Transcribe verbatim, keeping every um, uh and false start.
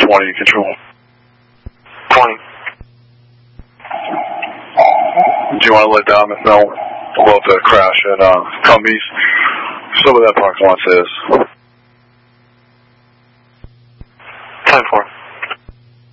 twenty, control. twenty. Do you want to let Dominic know about the crash at uh, Cumbies? Some of that parking lot says.